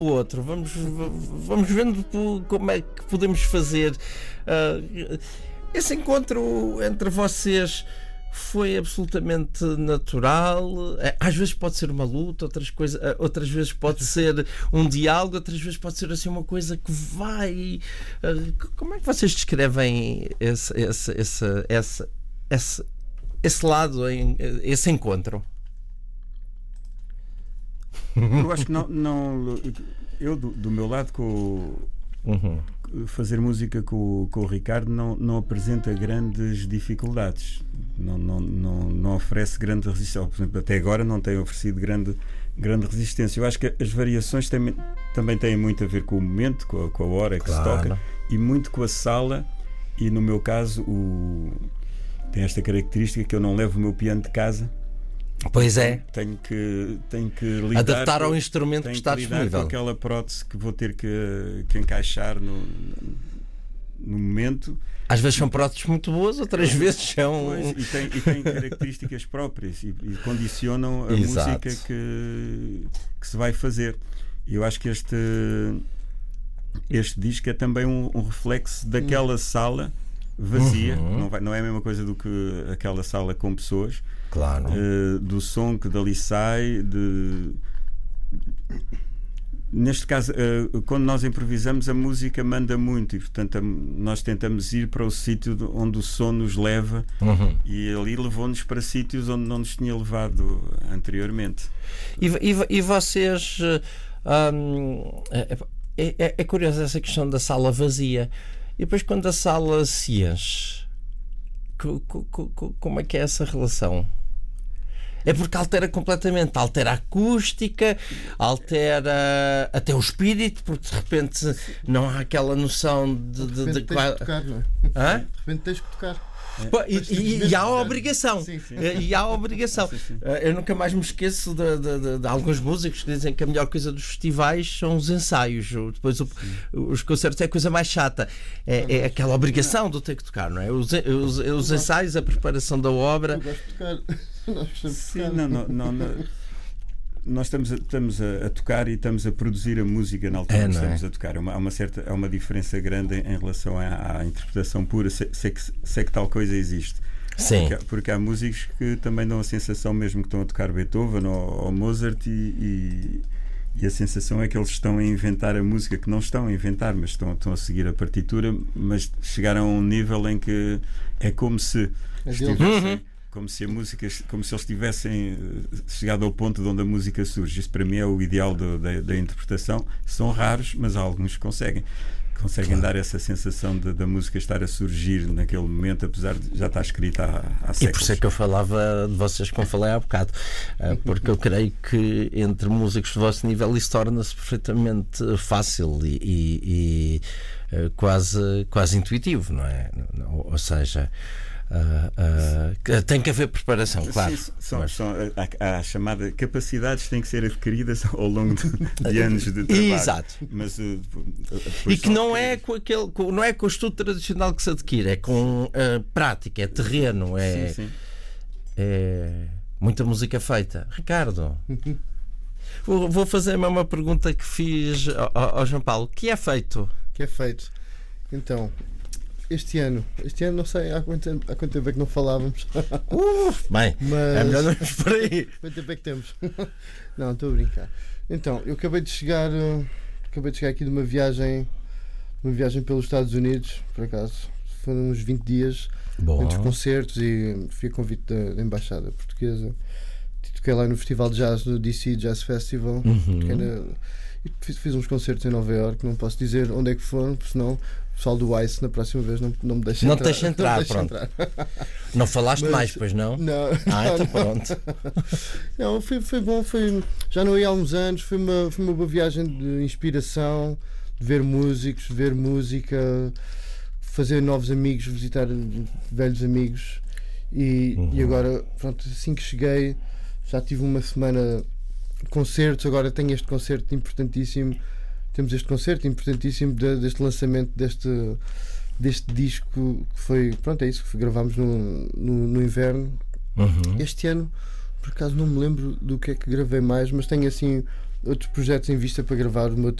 o outro. Vamos vendo como é que podemos fazer. Esse encontro entre vocês foi absolutamente natural. Às vezes pode ser uma luta, outras vezes pode ser um diálogo, outras vezes pode ser assim uma coisa que vai. Como é que vocês descrevem esse lado, esse encontro? Eu acho que não eu do meu lado fazer música com o Ricardo não apresenta grandes dificuldades, não oferece grande resistência. Por exemplo, até agora não tem oferecido grande resistência. Eu acho que as variações também têm muito a ver com o momento, com a hora que se toca, e muito com a sala. E no meu caso tem esta característica que eu não levo o meu piano de casa. Pois é. Tenho que lidar, adaptar ao instrumento que está disponível, com aquela prótese que vou ter que encaixar no momento. Às vezes são próteses muito boas, outras vezes são. Pois, e tem características próprias e condicionam a música que se vai fazer. E eu acho que este disco é também um reflexo daquela sala vazia. Não é a mesma coisa do que aquela sala com pessoas. Claro. Do som que dali sai, neste caso, quando nós improvisamos, a música manda muito e, portanto, nós tentamos ir para o sítio onde o som nos leva, e ali levou-nos para sítios onde não nos tinha levado anteriormente. E vocês... é curiosa essa questão da sala vazia. E depois, quando a sala se enche, como é que é essa relação? É porque altera completamente, altera a acústica, altera até o espírito, porque de repente não há aquela noção de que vai tocar, não é? De repente tens que tocar. E há a obrigação. Sim. E há a obrigação. Eu nunca mais me esqueço de alguns músicos que dizem que a melhor coisa dos festivais são os ensaios. Depois os concertos é a coisa mais chata. É aquela obrigação de ter que tocar, não é? Os ensaios, a preparação da obra. Eu gosto de tocar. Nós estamos a tocar e estamos a produzir a música na altura que estamos a tocar. Há uma diferença grande em relação à interpretação pura, se é que tal coisa existe. Sim. Porque há músicos que também dão a sensação mesmo que estão a tocar Beethoven ou Mozart e a sensação é que eles estão a inventar a música, que não estão a inventar, mas estão a seguir a partitura, mas chegaram a um nível em que é como se estivessem... Como se eles tivessem chegado ao ponto de onde a música surge. Isso para mim é o ideal da interpretação. São raros, mas alguns conseguem dar essa sensação da música estar a surgir naquele momento, apesar de já estar escrita há séculos. E por isso é que eu falava de vocês, como falei há bocado, porque eu creio que entre músicos do vosso nível isso torna-se perfeitamente fácil e quase intuitivo, não é? Ou seja, tem que haver preparação, claro. A chamada capacidades têm que ser adquiridas ao longo de anos de trabalho. Exato. Mas, e que não é com o estudo tradicional que se adquire, é com prática, é terreno, é muita música feita. Ricardo, vou fazer a mesma pergunta que fiz ao João Paulo. O que é feito? Então, este ano não sei há quanto tempo é que não falávamos. Bem, mas é melhor não irmos por aí. Quanto tempo é que temos? Não, estou a brincar. Então, eu acabei de chegar aqui de uma viagem pelos Estados Unidos, por acaso. Foram uns 20 dias entre concertos e fui a convite da Embaixada Portuguesa. Toquei lá no Festival de Jazz, no DC Jazz Festival. E fiz uns concertos em Nova Iorque. Não posso dizer onde é que foram, porque senão o pessoal do Ice na próxima vez não me deixa entrar. Não te deixa entrar, pronto. Não falaste mais, pois não? Não. Então pronto. Não, foi bom. Já não ia há uns anos. Foi uma boa viagem de inspiração, de ver músicos, ver música, fazer novos amigos, visitar velhos amigos. E agora, pronto, assim que cheguei, já tive uma semana de concertos. Agora tenho este concerto importantíssimo. Temos este concerto importantíssimo deste lançamento deste disco que foi, pronto, é isso que gravámos no inverno. Este ano, por acaso, não me lembro do que é que gravei mais, mas tenho assim outros projetos em vista para gravar. O meu